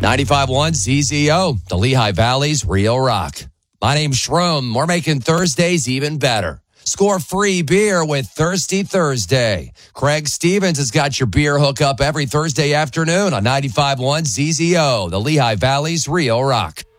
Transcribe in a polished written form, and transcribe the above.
95.1 ZZO, the Lehigh Valley's Real Rock. My name's Shroom. We're making Thursdays even better. Score free beer with Thirsty Thursday. Craig Stevens has got your beer hookup every Thursday afternoon on 95.1 ZZO, the Lehigh Valley's Real Rock.